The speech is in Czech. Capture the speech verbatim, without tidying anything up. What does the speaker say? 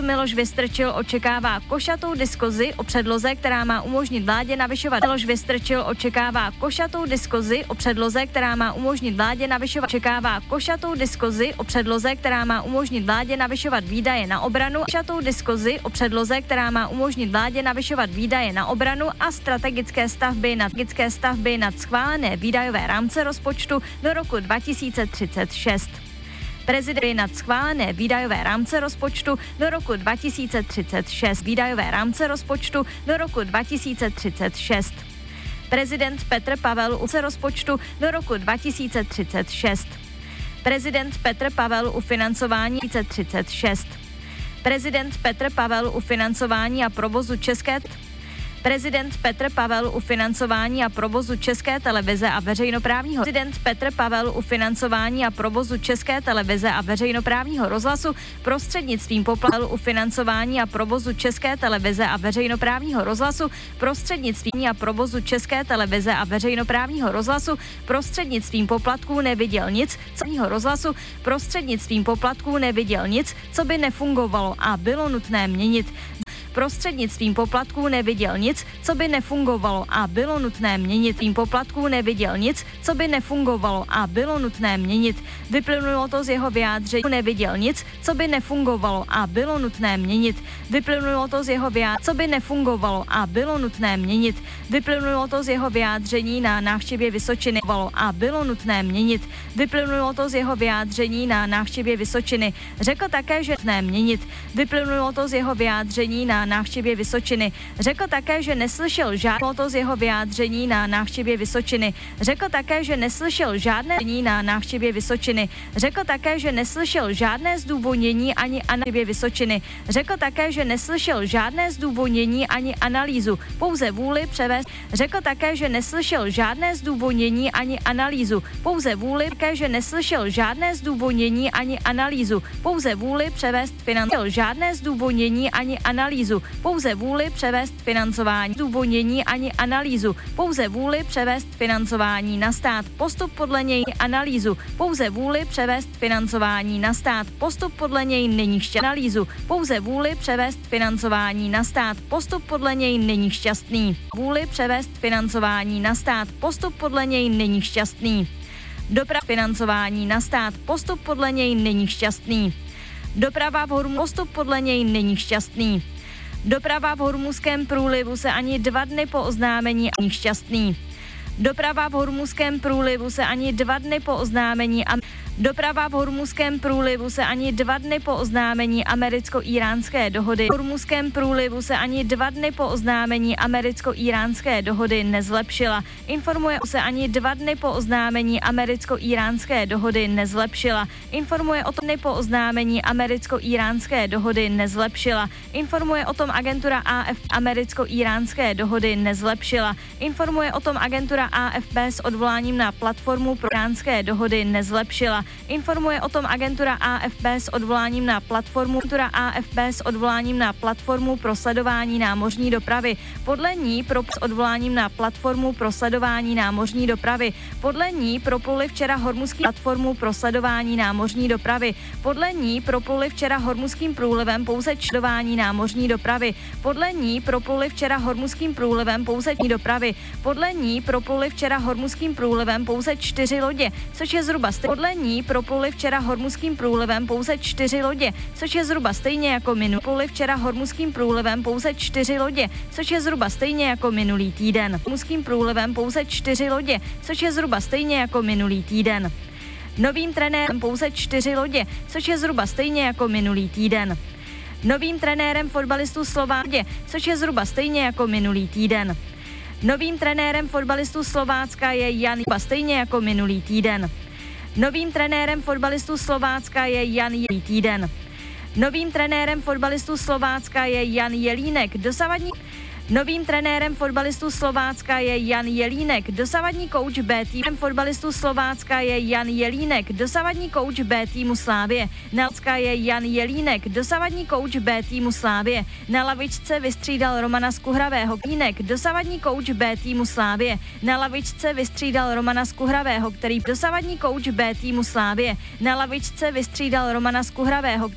Miloš Vystrčil očekává košatou diskuzi o předloze, která má umožnit vládě navyšovat. Miloš Vystrčil očekává košatou diskuzi o předloze, která má umožnit vládě navyšovat. Očekává košatou diskuzi o předloze, která má umožnit vládě navyšovat výdaje na obranu. Košatou diskuzi o předloze, která má umožnit vládě navyšovat výdaje na obranu a strategické stavby nad strategické stavby nad schválené výdajové rámce rozpočtu do roku dva tisíce třicet šest. Prezident nad schválené výdajové rámce rozpočtu do roku dva tisíce třicet šest. Výdajové rámce rozpočtu do roku dva tisíce třicet šest. Prezident Petr Pavel u rozpočtu do roku dva tisíce třicet šest. Prezident Petr Pavel u financování dva tisíce třicet šest. Prezident Petr Pavel u financování a provozu České Prezident Petr Pavel u financování a provozu České televize a veřejnoprávního Prezident Petr Pavel u financování a provozu České televize a veřejnoprávního rozhlasu prostřednictvím poplatku u financování a provozu České televize a veřejnoprávního rozhlasu prostřednictvím a provozu České televize a veřejnoprávního rozhlasu prostřednictvím poplatků neviděl nic, co rozhlasu prostřednictvím poplatků neviděl nic, co by nefungovalo a bylo nutné měnit. Prostřednictvím poplatků neviděl nic, co by nefungovalo a bylo nutné měnit. Tím poplatků neviděl nic, co by nefungovalo a bylo nutné měnit. Vyplynulo to z jeho vyjádření. Neviděl nic, co by nefungovalo a bylo nutné měnit. Vyplynulo to z jeho vyjádření, co by nefungovalo a bylo nutné měnit. Vyplynulo to z jeho vyjádření na návštěvě Vysočiny a bylo nutné měnit. Vyplynulo to z jeho vyjádření na návštěvě Vysočiny. Řekl také, že nutné měnit. Vyplynulo to z jeho vyjádření na návštěvě Vysočiny. Řekl také, že neslyšel žádné to z jeho vyjádření na návštěvě Vysočiny. Řekl také, že neslyšel žádné na návštěvě Vysočiny. Řekl také, že neslyšel žádné zdůvodnění ani analýzu Vysočiny. Řekl také, že neslyšel žádné zdůvodnění ani analýzu, pouze vůli převést. Řekl také, že neslyšel žádné zdůvodnění ani analýzu, pouze vůli také, že neslyšel žádné zdůvodnění ani analýzu, pouze vůli převést finance. Žádné zdůvodnění ani analýzu, pouze vůli převést financování. Zdůvodnění ani analýzu, pouze vůli převést financování na stát. Postup podle něj analýzu, pouze vůli převést financování na stát. Postup podle něj není šťastný. Analýzu, pouze vůli převést financování na stát. Postup podle něj není šťastný. Vůli převést financování na stát. Postup podle něj není šťastný. Doprava financování na stát. Postup podle něj není šťastný. Doprava v Hormu. Postup podle něj není šťastný. Doprava v Hormuzském průlivu se ani dva dny po oznámení není šťastný. Doprava v Hormuzském průlivu se ani dva dny po oznámení a Doprava v Hormuzském průlivu se ani dva dny po oznámení americko-íránské dohody. V Hormuzském průlivu se ani dva dny po oznámení americko-íránské dohody nezlepšila. Informuje se ani dva dny po oznámení americko-íránské dohody nezlepšila. Informuje o tom dny po oznámení americko-íránské dohody nezlepšila. Informuje o tom agentura A F P americko-íránské dohody nezlepšila. Informuje o tom agentura A F P s odvoláním na platformu pro iránské dohody nezlepšila. Informuje o tom agentura A F P s odvoláním na platformu agentura A F P s odvoláním na platformu pro sledování námořní dopravy. Podle ní pro s odvoláním na platformu pro sledování námořní dopravy. Podle ní propluli včera hormuzský platformu pro sledování námořní dopravy. Podle ní propluli včera hormuzským průlivem pouze sledování námořní dopravy. Podle ní propluli včera hormuzským průlivem pouze dopravy. Podle ní propluli včera hormuzským průlivem pouze čtyři lodě, což je zhruba stejně. Podle ní propluli včera hormuzským průlivem pouze čtyři lodě, což je zhruba stejně jako minulý. Propluli včera hormuzským průlivem pouze čtyři lodě, což je zhruba stejně jako minulý týden. Hormuzským průlivem pouze čtyři lodě, což je zhruba stejně jako minulý týden. Novým trenérem pouze čtyři lodě, což je zhruba stejně jako minulý týden. Novým trenérem fotbalistů Slovácka, což je zhruba stejně jako minulý týden. Novým trenérem fotbalistů Slovácka je Jan Jelínek, stejně jako minulý týden. Novým trenérem fotbalistů Slovácka je Jan Jelínek. týden. Novým trenérem fotbalistů Slovácka je Jan Jelínek. Dosavadní Novým trenérem fotbalistů Slovácka je Jan Jelínek. Dosavadní kouč B týmu fotbalistů Slovácka je Jan Jelínek. Dosavadní kouč B týmu Slávie. Na lavičce je Jan Jelínek. Dosavadní kouč B týmu Slávie. Na lavičce vystřídal Romana Skuhravého. Jelínek. Dosavadní kouč B týmu Slávie. Na lavičce vystřídal Romana Skuhravého, který dosavadní kouč B týmu Slávie. Na lavičce vystřídal Romana Skuhravého.